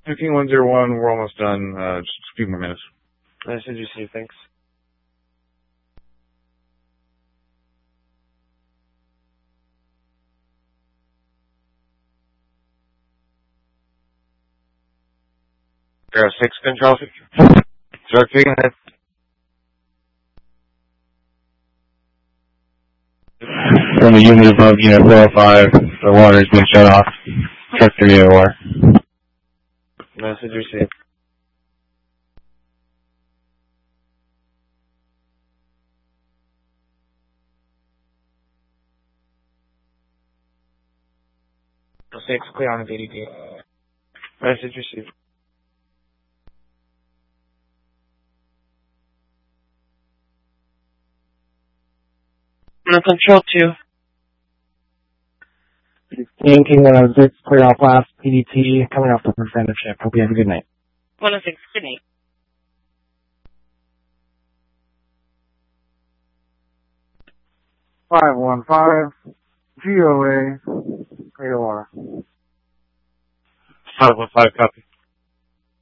15101, we're almost done. Just a few more minutes. Message received, thanks. Air 6 control. Start taking ahead. From the unit above unit 405, the water's been shut off. Check 3 AOR. Message received. Six, clear on the VDP. Message received. Control 2. King 106, clear off last PDT, coming off the preventative shift. Hope you have a good night. 106, good night. GOA, clear water. 515, copy.